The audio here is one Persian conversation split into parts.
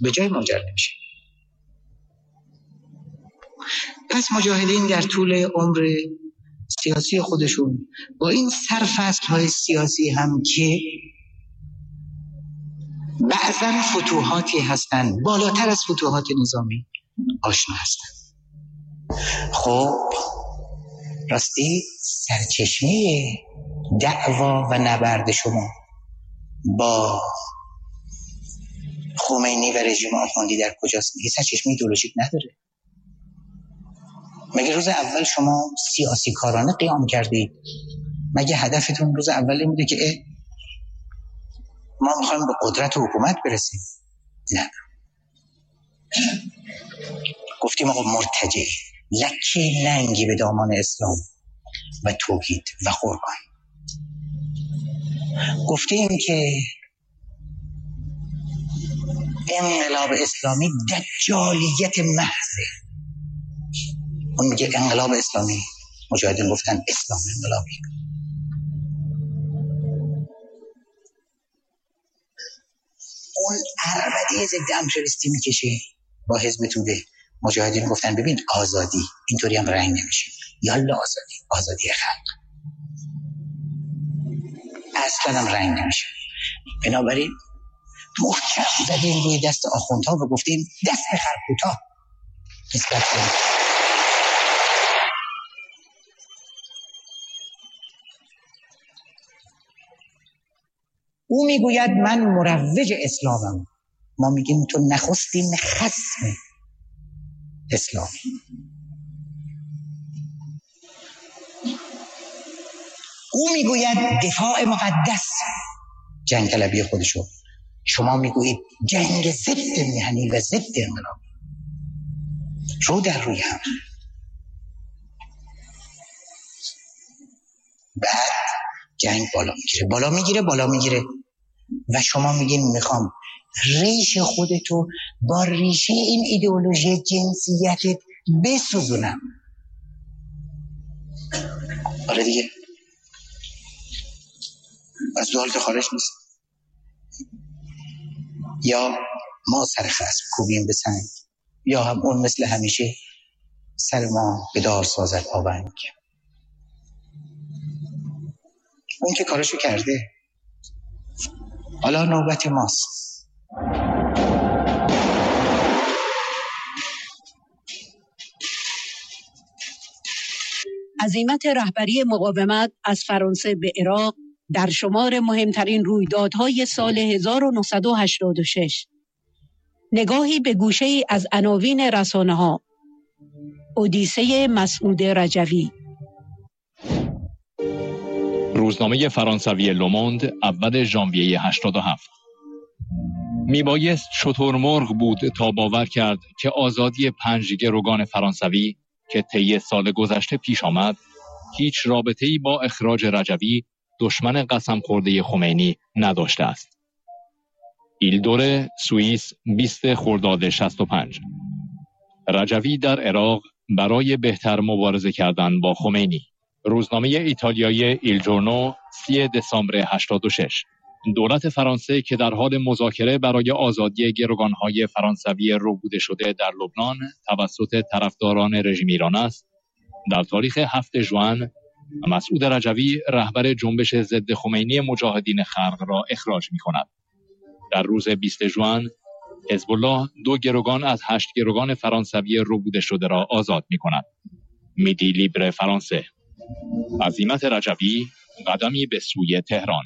به جای منجر نمیشه. پس مجاهدین در طول عمر سیاسی خودشون با این سرفصل‌های سیاسی هم که بعضا فتوحاتی هستند بالاتر از فتوحات نظامی آشنا هستند. خب راستی سرچشمه دعوا و نبرد شما با خمینی و رژیم آخوندی در کجاست؟ میگه سرچشمه ایدئولوژیک نداره. مگه روز اول شما سیاسی کارانه قیام کردید؟ مگه هدفتون روز اول این بوده که ما میخوایم به قدرت و حکومت برسیم؟ نه، گفتیم آقا مرتجع لکه ننگی به دامان اسلام و توحید و قرآن. گفتیم که انقلاب اسلامی دجالیت محضه. اون میگه انقلاب اسلامی، مجاهدین گفتن اسلام انقلابی. اون عربده ضد امپریالیستی میکشه با حزب توده. مجاهدین گفتن ببین آزادی اینطوری هم رنگ نمیشه، یالا آزادی خلق اصلا هم رنگ نمیشه. بنابراین محکم زدیم روی دست آخوندها و گفتیم دست خرکوتا نسبت کنیم. او میگوید من مروج اسلامم، ما میگیم تو نخستین خصم اسلامی. او میگوید دفاع مقدس جنگ طلبی خودشو، شما میگویید جنگ ضد میهنی و ضد انقلاب. رو در روی هم. بعد جنگ بالا میگیره و شما میگین میخوام ریشه خودتو با ریشه این ایدئولوژی جنسیتت بسوزونم. آره دیگه، از دو حالت خارج نیست. یا ما سر خصم کوبیم به سنگ، یا هم اون مثل همیشه سر ما به دار سازد آونگ. اون که کارشو کرده، حالا نوبت ماست. عزیمت رهبری مقاومت از فرانسه به عراق در شمار مهمترین رویدادهای سال 1986. نگاهی به گوشه‌ای از عناوین رسانه‌ها. اودیسه مسعود رجوی. روزنامه فرانسوی لوموند اول ژانویه 87. میبایست شترمرغ بود تا باور کرد که آزادی 5 گروگان فرانسوی که طی سال گذشته پیش آمد هیچ رابطه‌ای با اخراج رجوی، دشمن قسم خورده خمینی، نداشته است. ایلدوره، سوئیس، 20 خرداد 65. رجوی در عراق برای بهتر مبارزه کردن با خمینی. روزنامه ایتالیایی ایل جورنو 3 دسامبر 86. دولت فرانسه که در حال مذاکره برای آزادی گروگانهای فرانسوی ربوده شده در لبنان توسط طرفداران رژیم ایران است، در تاریخ 7 ژوئن مسعود رجوی رهبر جنبش ضد خمینی مجاهدین خلق را اخراج می‌کند. در روز 20 ژوئن حزب الله 2 گروگان از 8 گروگان فرانسوی ربوده شده را آزاد می‌کند. میدی لیبر فرانسه. عزیمت رجوی قدمی به سوی تهران.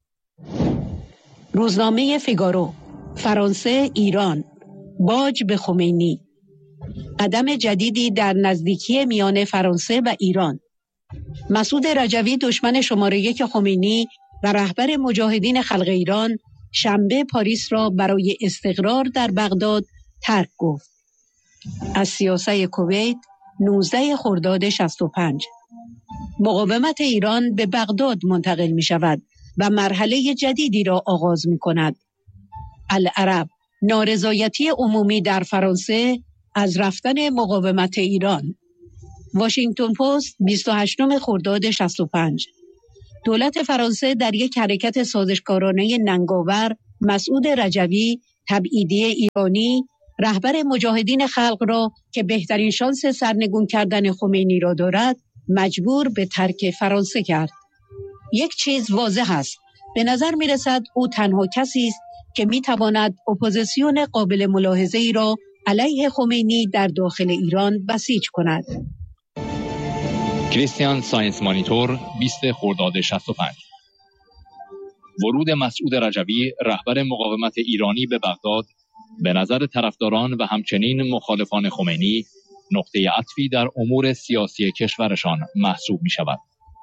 روزنامه فیگارو. فرانسه ایران باج به خمینی. قدم جدیدی در نزدیکی میان فرانسه و ایران. مسعود رجوی دشمن شماره 1 خمینی و رهبر مجاهدین خلق ایران شنبه پاریس را برای استقرار در بغداد ترک گفت. از سیاست کویت 19 خرداد 65. مقاومت ایران به بغداد منتقل می شود و مرحله جدیدی را آغاز می کند. العرب، نارضایتی عمومی در فرانسه از رفتن مقاومت ایران. واشنگتن پست 28 خرداد 65. دولت فرانسه در یک حرکت سازشکارانه ننگاور مسعود رجوی تبعیدی ایرانی رهبر مجاهدین خلق را که بهترین شانس سرنگون کردن خمینی را دارد مجبور به ترک فرانسه کرد. یک چیز واضح است، به نظر می رسد او تنها کسی است که می تواند اپوزیسیون قابل ملاحظه ای را علیه خمینی در داخل ایران بسیج کند. کریستیان ساینس مانیتور 20 خرداد 65. ورود مسعود رجوی رهبر مقاومت ایرانی به بغداد به نظر طرفداران و همچنین مخالفان خمینی نقطه عطفی در امور سیاسی کشورشان محسوب می شود.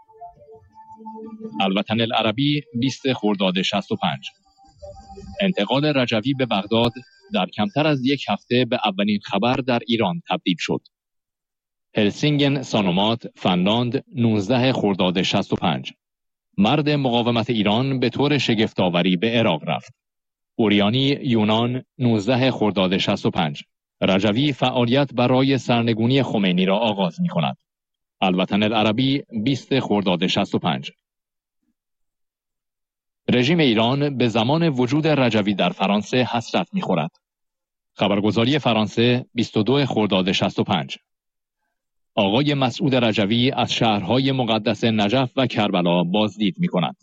الوطن العربی 20 خرداد 65. انتقال رجوی به بغداد در کمتر از یک هفته به اولین خبر در ایران تبدیل شد. هلسینگن سانومات فنلاند 19 خرداد 65. مرد مقاومت ایران به طور شگفت‌آوری به عراق رفت. اوریانی یونان 19 خرداد 65. رجوی فعالیت برای سرنگونی خمینی را آغاز می کند. الوطن العربی 20 خرداد 65. رژیم ایران به زمان وجود رجوی در فرانسه حسرت می خورد. خبرگزاری فرانسه 22 خرداد 65. آقای مسعود رجوی از شهرهای مقدس نجف و کربلا بازدید می کند.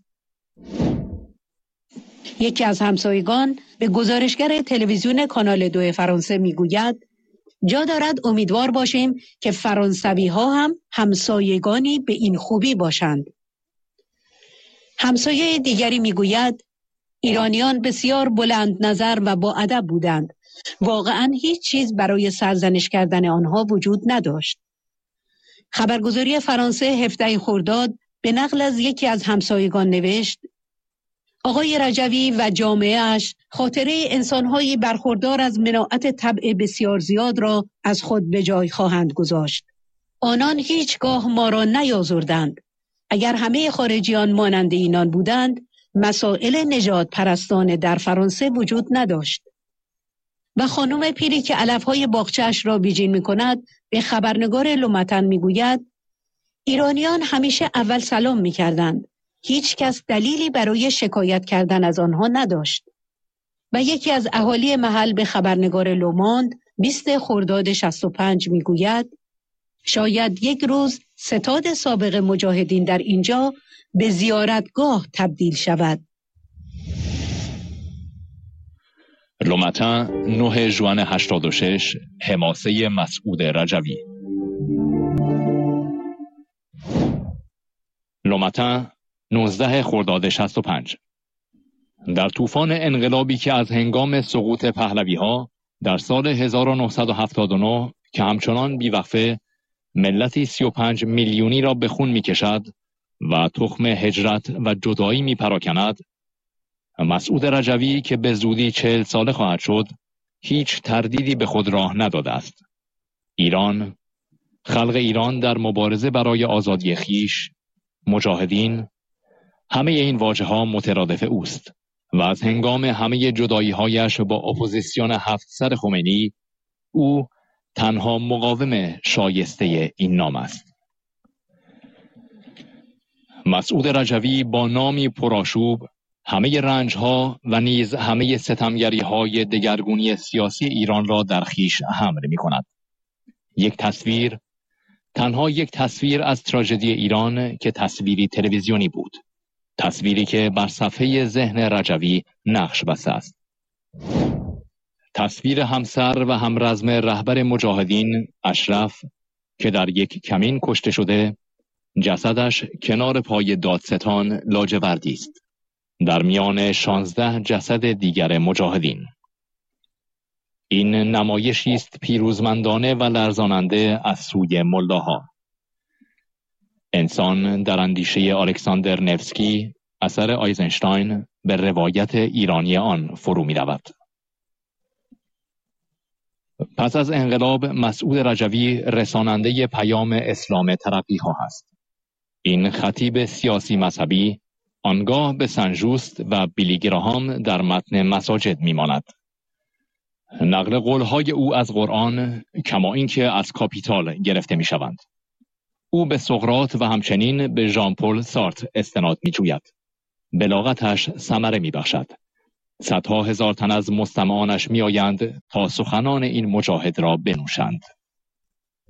یکی از همسایگان به گزارشگر تلویزیون کانال 2 فرانسه می گوید جا دارد امیدوار باشیم که فرانسوی ها هم همسایگانی به این خوبی باشند. همسایه دیگری می گوید ایرانیان بسیار بلند نظر و با ادب بودند. واقعا هیچ چیز برای سرزنش کردن آنها وجود نداشت. خبرگزاری فرانسه 17 خرداد به نقل از یکی از همسایگان نوشت آقای رجوی و جامعه‌اش خاطره انسان‌هایی برخوردار از مناعت طبع بسیار زیاد را از خود به جای خواهند گذاشت. آنان هیچگاه ما را نیازردند. اگر همه خارجیان مانند اینان بودند، مسائل نژاد پرستانه در فرانسه وجود نداشت. و خانم پیری که علفهای باغچه‌اش را بیجین می‌کند به خبرنگار لومتن می‌گوید ایرانیان همیشه اول سلام می‌کردند. هیچ کس دلیلی برای شکایت کردن از آنها نداشت. و یکی از اهالی محل به خبرنگار لوموند 20 خرداد 65 می‌گوید شاید یک روز ستاد سابق مجاهدین در اینجا به زیارتگاه تبدیل شود. لومتن 9 ژوئن 86 حماسه مسعود رجوی. لومتن 19 خرداد 65. در طوفان انقلابی که از هنگام سقوط پهلوی‌ها در سال 1979 که همچنان بیوقفه ملتی 35 میلیونی را به خون می‌کشد و تخم هجرت و جدایی می‌پراکند، مسعود رجوی که به زودی 40 ساله خواهد شد هیچ تردیدی به خود راه نداده است. ایران، خلق ایران در مبارزه برای آزادی خیش، مجاهدین، همه این واژه‌ها مترادف اوست و از هنگام همه جدایی‌هایش با اپوزیسیون 7 سر خمینی، او تنها مقاوم شایسته این نام است. مسعود رجوی با نامی پرآشوب همه رنج‌ها و نیز همه ستمگری‌های دگرگونی سیاسی ایران را در خیش حمل می‌کند. یک تصویر، تنها یک تصویر از تراژدی ایران که تصویری تلویزیونی بود. تصویری که بر صفحه ذهن رجوی نقش بسته است. تصویر همسر و همرزم رهبر مجاهدین اشرف که در یک کمین کشته شده، جسدش کنار پای دادستان لاجوردی است، در میان 16 جسد دیگر مجاهدین. این نمایشی است پیروزمندانه و لرزاننده از سوی ملاها. انسان در اندیشه الکساندر نفسکی اثر آیزنشتاین به روایت ایرانی آن فرو می رود. پس از انقلاب مسعود رجوی رساننده پیام اسلام ترقی‌خواه است. این خطیب سیاسی مذهبی آنگاه به سنجوست و بیلی گراهام در متن مساجد می‌ماند. نقل قول‌های او از قرآن کما اینکه از کاپیتال گرفته می‌شوند. او به سقراط و همچنین به ژان پل سارتر استناد می‌جوید. بلاغتش ثمره می‌بخشد. صدها هزار تن از مستمعانش میآیند تا سخنان این مجاهد را بنوشند.